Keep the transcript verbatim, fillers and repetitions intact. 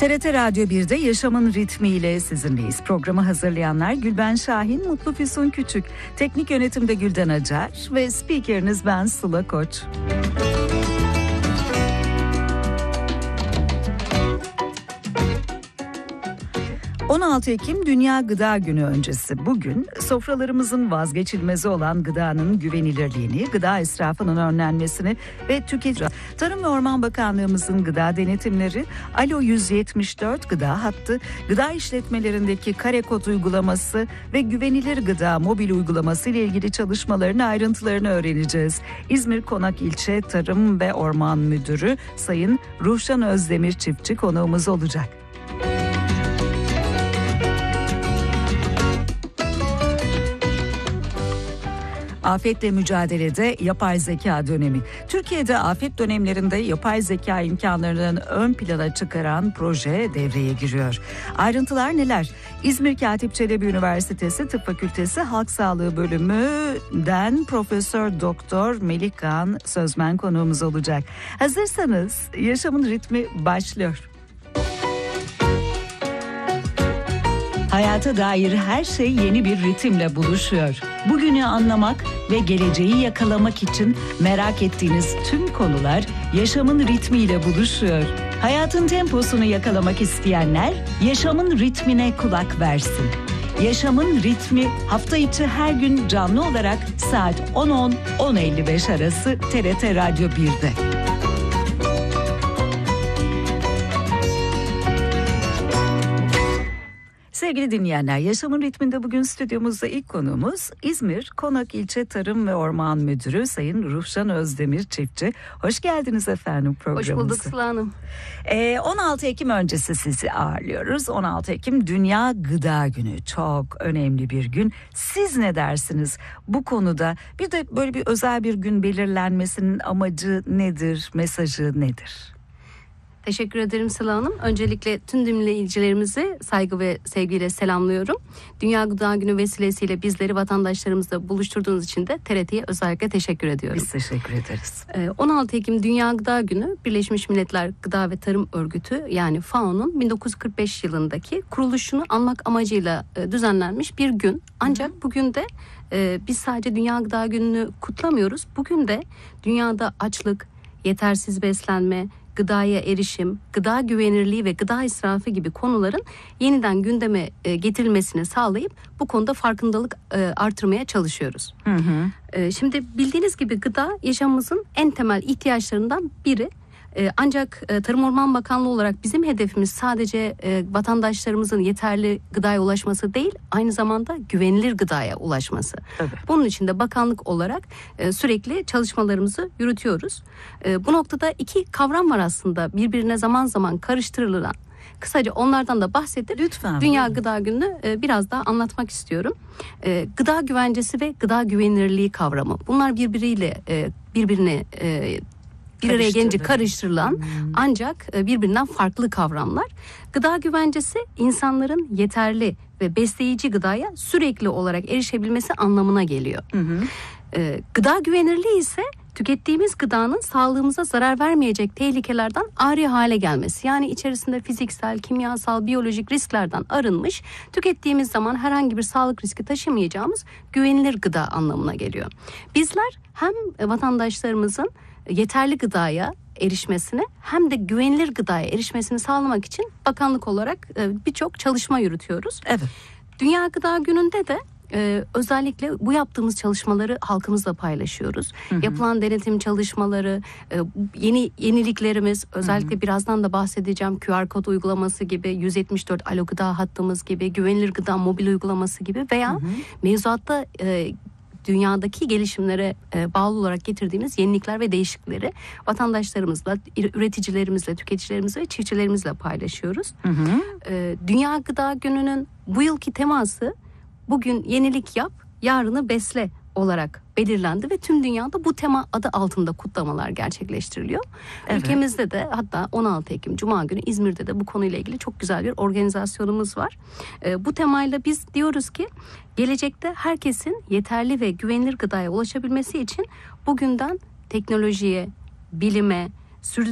T R T Radyo bir'de Yaşamın Ritmiyle sizinleyiz. Programı hazırlayanlar Gülben Şahin, Mutlu Füsun Küçük, teknik yönetimde Gülden Acar ve spikeriniz ben Sıla Koç. on altı Ekim Dünya Gıda Günü öncesi bugün sofralarımızın vazgeçilmezi olan gıdanın güvenilirliğini, gıda israfının önlenmesini ve tüketici... Tarım ve Orman Bakanlığımızın gıda denetimleri, Alo yüz yetmiş dört gıda hattı, gıda işletmelerindeki kare kod uygulaması ve güvenilir gıda mobil uygulaması ile ilgili çalışmaların ayrıntılarını öğreneceğiz. İzmir Konak İlçe Tarım ve Orman Müdürü Sayın Ruhşan Özdemir Çiftçi konuğumuz olacak. Afetle mücadelede yapay zeka dönemi. Türkiye'de afet dönemlerinde yapay zeka imkanlarının ön plana çıkaran proje devreye giriyor. Ayrıntılar neler? İzmir Katip Çelebi Üniversitesi Tıp Fakültesi Halk Sağlığı Bölümü'nden Profesör Doktor Melih Kağan Sözmen konuğumuz olacak. Hazırsanız Yaşamın Ritmi başlıyor. Hayata dair her şey yeni bir ritimle buluşuyor. Bugünü anlamak ve geleceği yakalamak için merak ettiğiniz tüm konular yaşamın ritmiyle buluşuyor. Hayatın temposunu yakalamak isteyenler yaşamın ritmine kulak versin. Yaşamın ritmi hafta içi her gün canlı olarak saat on on on elli beş arası T R T Radyo bir'de. Sevgili dinleyenler, Yaşamın Ritminde bugün stüdyomuzda ilk konuğumuz İzmir Konak İlçe Tarım ve Orman Müdürü Sayın Ruhşan Özdemir Çiftçi. Hoş geldiniz efendim programımıza. Hoş bulduk Sıla Hanım. Ee, on altı Ekim öncesi sizi ağırlıyoruz. on altı Ekim Dünya Gıda Günü. Çok önemli bir gün. Siz ne dersiniz bu konuda? Bir de böyle bir özel bir gün belirlenmesinin amacı nedir, mesajı nedir? Teşekkür ederim Sıla Hanım. Öncelikle tüm dinleyicilerimizi saygı ve sevgiyle selamlıyorum. Dünya Gıda Günü vesilesiyle bizleri vatandaşlarımızla buluşturduğunuz için de T R T'ye özellikle teşekkür ediyorum. Biz teşekkür ederiz. on altı Ekim Dünya Gıda Günü Birleşmiş Milletler Gıda ve Tarım Örgütü yani F A O'nun bin dokuz yüz kırk beş yılındaki kuruluşunu anmak amacıyla düzenlenmiş bir gün. Ancak Hı-hı. bugün de e, biz sadece Dünya Gıda Günü'nü kutlamıyoruz. Bugün de dünyada açlık, yetersiz beslenme, gıdaya erişim, gıda güvenirliği ve gıda israfı gibi konuların yeniden gündeme getirilmesini sağlayıp bu konuda farkındalık artırmaya çalışıyoruz. Hı hı. Şimdi bildiğiniz gibi gıda yaşamımızın en temel ihtiyaçlarından biri. Ancak Tarım Orman Bakanlığı olarak bizim hedefimiz sadece vatandaşlarımızın yeterli gıdaya ulaşması değil, aynı zamanda güvenilir gıdaya ulaşması. Evet. Bunun için de bakanlık olarak sürekli çalışmalarımızı yürütüyoruz. Bu noktada iki kavram var aslında birbirine zaman zaman karıştırılan. Kısaca onlardan da bahsedip Lütfen, Dünya buyurun. Gıda Günü'nü biraz daha anlatmak istiyorum. Gıda güvencesi ve gıda güvenirliği kavramı. Bunlar birbiriyle birbirine bir araya gelince karıştırılan hmm. ancak birbirinden farklı kavramlar. Gıda güvencesi insanların yeterli ve besleyici gıdaya sürekli olarak erişebilmesi anlamına geliyor. Hmm. Ee, gıda güvenirliği ise tükettiğimiz gıdanın sağlığımıza zarar vermeyecek tehlikelerden ari hale gelmesi. Yani içerisinde fiziksel, kimyasal, biyolojik risklerden arınmış, tükettiğimiz zaman herhangi bir sağlık riski taşımayacağımız güvenilir gıda anlamına geliyor. Bizler hem vatandaşlarımızın yeterli gıdaya erişmesini hem de güvenilir gıdaya erişmesini sağlamak için bakanlık olarak birçok çalışma yürütüyoruz. Evet. Dünya Gıda Günü'nde de Ee, özellikle bu yaptığımız çalışmaları halkımızla paylaşıyoruz. Hı hı. Yapılan denetim çalışmaları, e, yeni yeniliklerimiz, özellikle hı hı. birazdan da bahsedeceğim Q R kod uygulaması gibi, yüz yetmiş dört Alo Gıda hattımız gibi, güvenilir gıda mobil uygulaması gibi veya hı hı. mevzuatta e, dünyadaki gelişimlere e, bağlı olarak getirdiğimiz yenilikler ve değişiklikleri vatandaşlarımızla, üreticilerimizle, tüketicilerimizle ve çiftçilerimizle paylaşıyoruz. Hı hı. E, Dünya Gıda Günü'nün bu yılki teması bugün yenilik yap, yarını besle olarak belirlendi ve tüm dünyada bu tema adı altında kutlamalar gerçekleştiriliyor. Evet. Ülkemizde de hatta on altı Ekim Cuma günü İzmir'de de bu konuyla ilgili çok güzel bir organizasyonumuz var. Ee, bu temayla biz diyoruz ki gelecekte herkesin yeterli ve güvenilir gıdaya ulaşabilmesi için bugünden teknolojiye, bilime, sürdürülebilirliğe